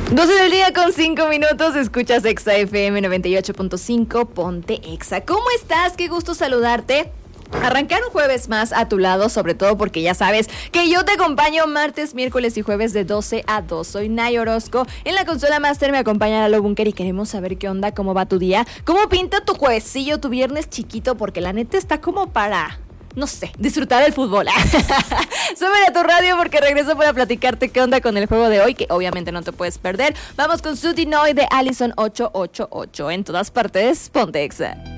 12 del día con 5 minutos, escuchas Exa FM 98.5, ponte Exa. ¿Cómo estás? Qué gusto saludarte. Arrancar un jueves más a tu lado, sobre todo porque ya sabes que yo te acompaño martes, miércoles y jueves de 12 a 2. Soy Nay Orozco. En la consola master me acompaña Lalo Bunker y queremos saber qué onda, cómo va tu día, cómo pinta tu juevecillo, tu viernes chiquito, porque la neta está como para... no sé, disfrutar del fútbol. Súbele a tu radio porque regreso para platicarte qué onda con el juego de hoy, que obviamente no te puedes perder. Vamos con Sudinoy de Allison 888. En todas partes, ponte Exa.